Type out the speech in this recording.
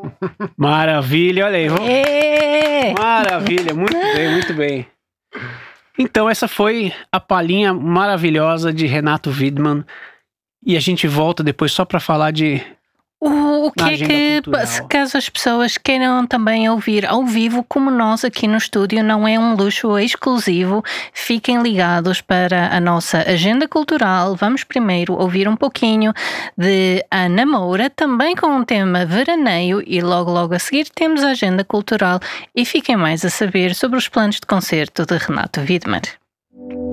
Maravilha, olha aí. Ê! Maravilha, muito bem, muito bem. Então, essa foi a palhinha maravilhosa de Renato Widmann. E a gente volta depois só para falar de O na que é agenda que, cultural. caso as pessoas queiram também ouvir ao vivo, como nós aqui no estúdio, não é um luxo exclusivo, fiquem ligados para a nossa agenda cultural. Vamos primeiro ouvir um pouquinho de Ana Moura, também com um tema veraneio, e logo a seguir temos a agenda cultural e fiquem mais a saber sobre os planos de concerto de Renato Widmann.